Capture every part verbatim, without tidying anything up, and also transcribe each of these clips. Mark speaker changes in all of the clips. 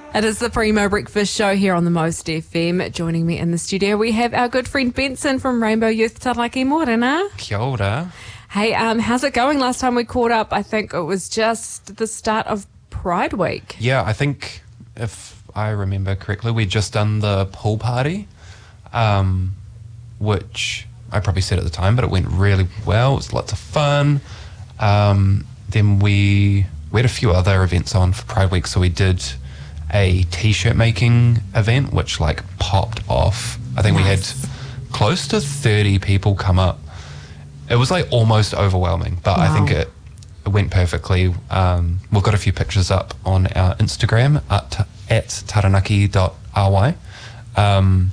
Speaker 1: It is the Primo Breakfast Show here on the Most F M. Joining me in the studio, we have our good friend Benson from Rainbow Youth. Taraki Morena.
Speaker 2: Kia ora.
Speaker 1: Hey, um, how's it going? Last time we caught up, I think it was just the start of Pride Week.
Speaker 2: Yeah, I think if I remember correctly, we'd just done the pool party, um, which I probably said at the time, but it went really well. It was lots of fun. Um, then we we had a few other events on for Pride Week, so we did a t-shirt making event which like popped off. I think nice. We had close to thirty people come up. It was like almost overwhelming, but wow. I think it, it went perfectly. Um, we've got a few pictures up on our Instagram at, at taranaki dot r y. Um,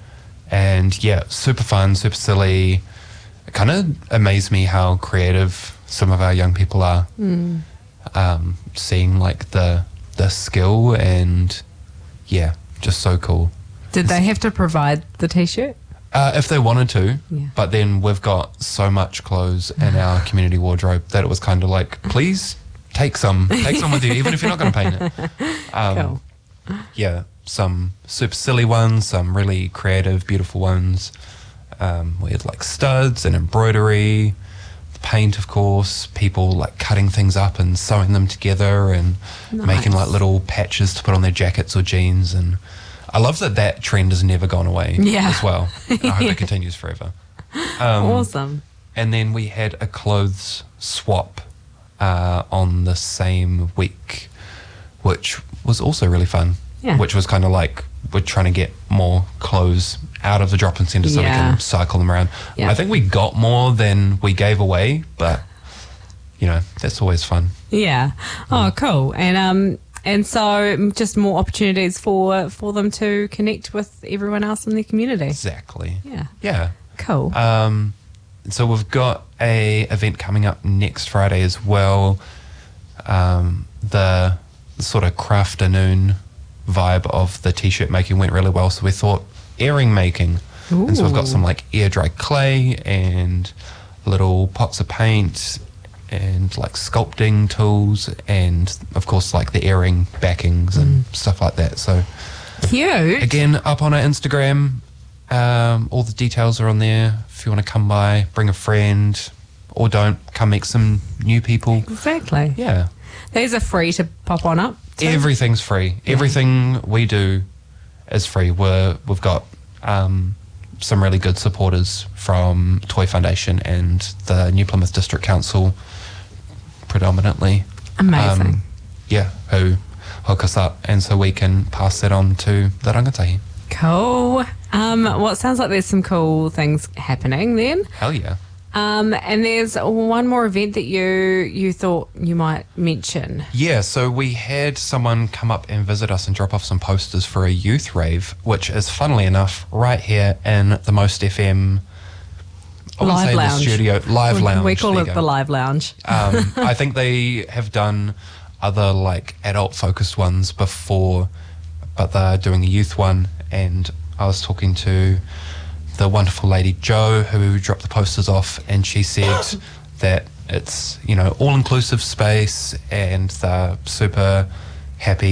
Speaker 2: and yeah, super fun, super silly. It kind of amazed me how creative some of our young people are. Mm. Um, seeing like the the skill and yeah, just so cool.
Speaker 1: Did they have to provide the t-shirt?
Speaker 2: Uh, if they wanted to,
Speaker 1: yeah. But
Speaker 2: then we've got so much clothes in our community wardrobe that it was kind of like, please take some, take some with you, even if you're not going to paint it. Um,
Speaker 1: cool.
Speaker 2: Yeah, some super silly ones, some really creative, beautiful ones. Um, we had like studs and embroidery, paint, of course, people like cutting things up and sewing them together and nice. Making like little patches to put on their jackets or jeans. And I love that that trend has never gone away
Speaker 1: yeah.
Speaker 2: as well. I hope it continues forever. Um,
Speaker 1: awesome.
Speaker 2: And then we had a clothes swap uh, on the same week, which was also really fun.
Speaker 1: Yeah.
Speaker 2: Which was kind of like we're trying to get more clothes out of the drop-in centre so
Speaker 1: yeah.
Speaker 2: we can cycle them around. Yeah. I think we got more than we gave away, but you know, that's always fun.
Speaker 1: Yeah. Oh, cool. And um, and so just more opportunities for for them to connect with everyone else in their community.
Speaker 2: Exactly.
Speaker 1: Yeah.
Speaker 2: Yeah.
Speaker 1: Cool.
Speaker 2: Um, so we've got a event coming up next Friday as well. Um, the, the sort of crafternoon vibe of the t-shirt making went really well, so we thought earring making. Ooh. And so we've got some like air dry clay and little pots of paint and like sculpting tools and of course like the earring backings and mm. stuff like that. So
Speaker 1: cute.
Speaker 2: Again, up on our Instagram, um, all the details are on there. If you want to come by, bring a friend, or don't, come meet some new people.
Speaker 1: Exactly.
Speaker 2: Yeah.
Speaker 1: These are free to pop on up to.
Speaker 2: Everything's free. Yeah. Everything we do is free. We're, we've got um, some really good supporters from Toy Foundation and the New Plymouth District Council predominantly.
Speaker 1: Amazing.
Speaker 2: Um, yeah, who hook us up, and so we can pass that on to the rangatahi.
Speaker 1: Cool. Um, well, it sounds like there's some cool things happening then.
Speaker 2: Hell yeah.
Speaker 1: Um, and there's one more event that you you thought you might mention.
Speaker 2: Yeah, so we had someone come up and visit us and drop off some posters for a youth rave, which is, funnily enough, right here in the Most F M I wouldn't
Speaker 1: live
Speaker 2: say
Speaker 1: lounge.
Speaker 2: The studio, live
Speaker 1: we,
Speaker 2: lounge.
Speaker 1: We call it the live lounge.
Speaker 2: um, I think they have done other like adult focused ones before, but they're doing a youth one, and I was talking to the wonderful lady Jo who dropped the posters off, and she said that it's, you know, all-inclusive space and they're super happy